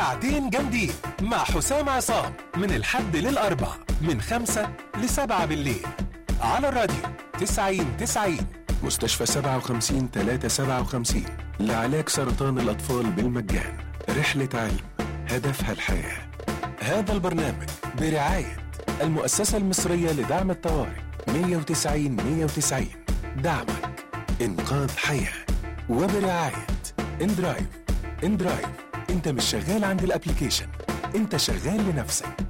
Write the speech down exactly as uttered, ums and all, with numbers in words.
ساعتين جامدين مع حسام عصام من الحد للأربع من خمسة لسبعة بالليل على الراديو تسعين تسعين. مستشفى سبعة وخمسين ثلاثة سبعة وخمسين لعلاج سرطان الأطفال بالمجان. رحلة علم هدفها الحياة. هذا البرنامج برعاية المؤسسة المصرية لدعم الطوارئ مية وتسعين مية وتسعين. دعمك إنقاذ حياة. وبرعاية اندرايف. اندرايف، انت مش شغال عند الابليكيشن، انت شغال لنفسك.